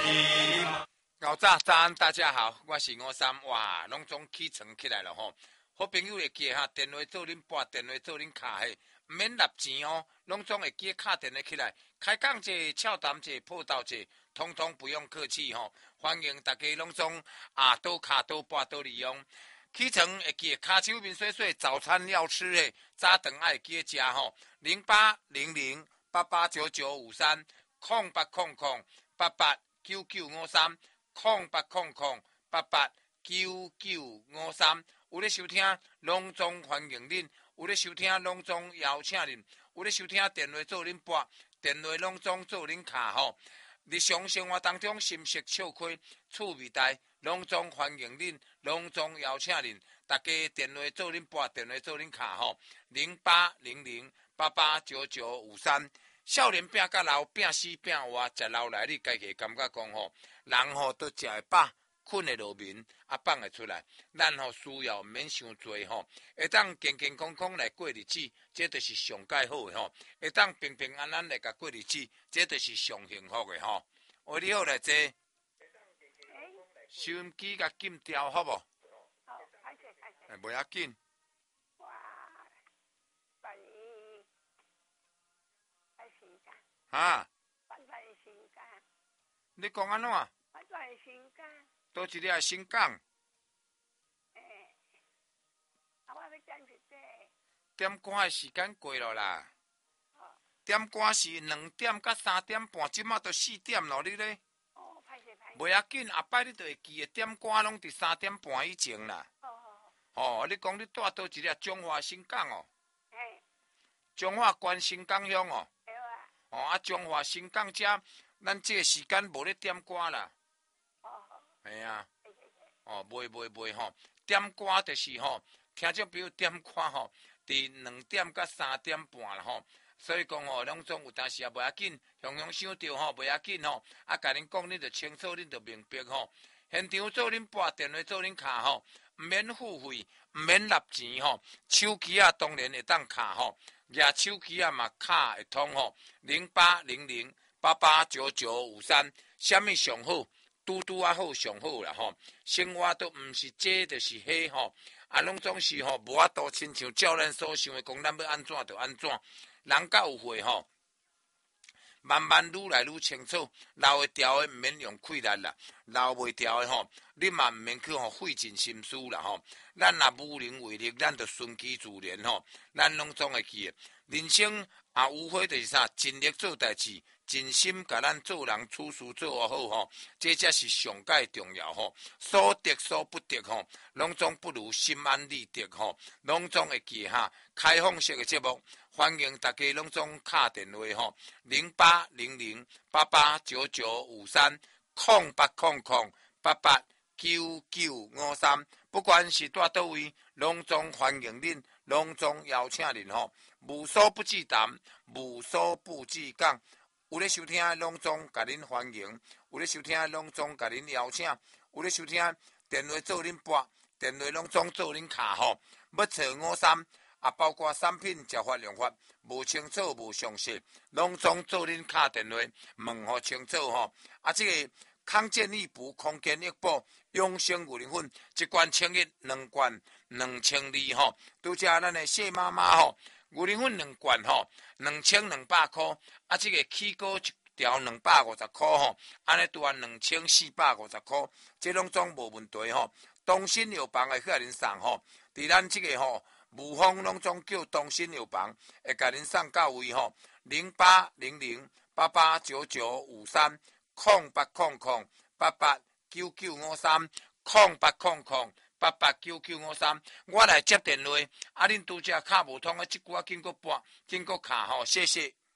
早安，大家好，我是53，哇，拢总起床起来了吼。好朋友会记哈，电话做恁拨，电话做恁卡嘿，唔免纳钱哦，拢总会记卡电话起来，开讲者、俏谈者、报道者，通通不用客气吼。欢迎大家拢总多卡多拨多利用。起床会记骹手面洗洗，早餐要吃嘿，早顿爱记食吼。0800889953，0800889953，有咧收听，拢总欢迎恁；有咧收听，拢总邀请恁；有咧收听，电话做恁拨，电话拢总做恁卡吼。日常生活当中，心息笑开，趣味台，拢总欢迎恁，拢总邀请恁。大家电话做恁拨，电话做恁卡吼，0800889953。少年拼甲老，拼死拼活，食老来，你家己感觉讲吼，人吼都食会饱，困会落眠，放会出来。咱吼需要免伤多吼，会当健健康康来过日子，这就是上介好的吼。会当平平安安来甲过日子，这就是上幸福的吼。喂，你好来坐。收音机甲禁掉好无？ 好， 袂要紧。啊！你讲安怎？倒一个新港。点歌的时间过了啦。点歌是2点到3点半，即马都4点咯，你咧？袂要紧，下摆你就会记的。点歌拢伫3点半以前啦。哦，你讲你住倒一个中华新港哦？中华关新港乡哦？中华新港遮，咱这个时间无咧点歌啦。系啊。袂吼，点歌就是吼，听众朋友点歌吼，伫2点到3点半啦吼。所以讲吼，拢总有当时也袂要紧，雄想着吼，袂要紧吼。甲恁讲，恁着清楚，恁着明白吼。现场做恁拨，电话做恁卡吼，毋免付费，毋免纳钱吼。手机啊，当然会当卡吼。举手机啊嘛卡会通吼，0800889953，什么上好？拄啊好上好啦吼。生活都毋是这就是迄吼，拢总是吼无法度亲像照咱所想的讲，咱要安怎就安怎。人甲有会吼，慢慢愈来愈清楚。老会调的毋免用气力啦，老袂调的吼，你嘛毋免去吼费尽心思啦吼。咱若无能为力，咱就顺其自然吼。咱拢总会记的，人生无非就是啥，尽力做代志，尽心甲咱做人处事做好吼，这才是上界重要吼。所得所不得吼，拢总不如心安理得吼。拢总会记哈，开放式的节目，欢迎大家拢总敲电话吼，0800889953，0800889953。不管是住倒位，拢总欢迎恁，拢总邀请恁吼。无所不至谈，无所不至讲。有咧收听的拢总甲恁欢迎，有咧收听的拢总甲恁邀请，有咧收听电话做恁拨，电话拢总做恁卡吼。要找53包括产品食法用法无清楚无详细，拢总做恁卡电话问好清楚吼。这个康健益补、空间益补、永生牛奶粉，一罐1100，2罐2200吼。拄则咱的谢妈妈吼，牛奶粉2罐吼，2200块。这个起锅一条250块吼，安尼拄啊2450块，这拢总无问题吼。东新药房会去甲恁送吼，伫咱这个吼无方拢总叫东新药房会甲恁送到位吼，0800889953，0800889953。我来接电话，恁拄则卡无通，即句经过拨，经过卡吼，谢谢。